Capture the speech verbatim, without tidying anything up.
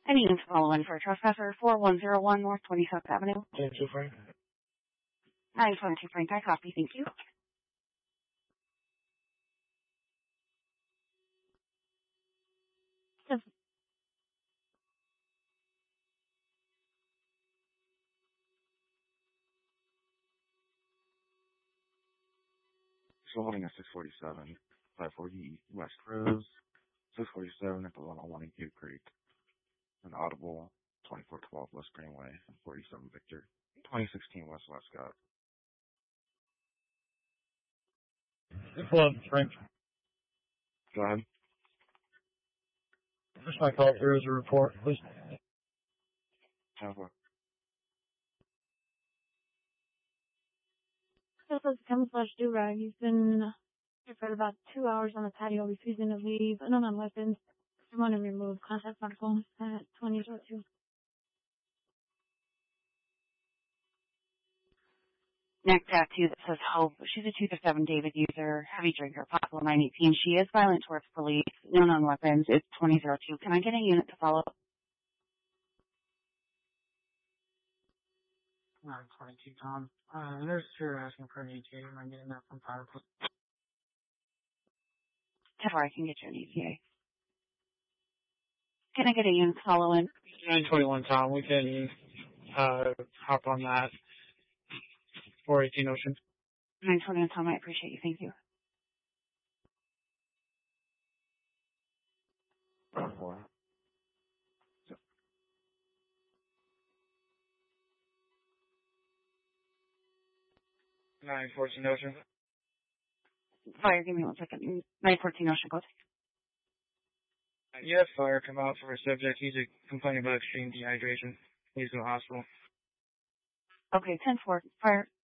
I need to follow in for a trespasser, four one zero one North twenty-seventh Avenue. ten two Frank. nine twenty-two Frank, I copy, thank you. So holding at six forty-seven, five forty West Rose, six forty-seven at the one oh one in Cave Creek, and Audible, twenty-four twelve West Greenway, forty-seven Victor, twenty sixteen West Westcott. Hello, Frank. Go ahead. First my call through is a report, please. ten four. This is Camouflage Durag. He's been here for about two hours on the patio refusing to leave. Unknown weapons. We want to remove contact medical at twenty oh two. Next tattoo that says Hope. She's a two to seven David user, heavy drinker, possible nine eighteen. She is violent towards police, known on weapons. It's twenty oh two. Can I get a unit to follow? nine twenty-two, Tom. Uh, there's two asking for an E T A. Am I getting that from Power? Therefore, I can get you an E T A. Can I get a unit to follow in? nine twenty-one, Tom. We can uh, hop on that. four eighteen Ocean. nine twenty-one, Tom. I appreciate you. Thank you. four. nine fourteen Ocean. Fire, give me one second. nine fourteen Ocean Coast. You have fire come out for a subject. He's complaining about extreme dehydration. He's in the hospital. Okay, ten four. Fire.